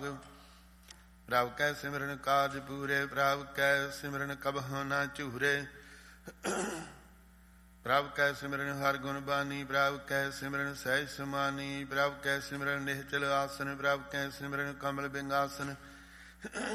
ਪ੍ਰਭ ਕੈ ਸਿਮਰਨ ਕਾਜ ਪੂਰੇ, ਪ੍ਰਭ ਕੈ ਸਿਮਰਨ ਕਬਹੁ ਨਾ ਝੂਰੇ। ਪ੍ਰਭ ਕੈ ਸਿਮਰਨ ਹਰਿ ਗੁਣ ਬਾਣੀ, ਪ੍ਰਭ ਕੈ ਸਿਮਰਨ ਸਹਿਜ ਸਮਾਨੀ। ਪ੍ਰਭ ਕੈ ਸਿਮਰਨ ਨਿਹਚਲ ਆਸਨ, ਪ੍ਰਭ ਕੈ ਸਿਮਰਨ ਕਮਲ ਬਿੰਗਾਸਨ।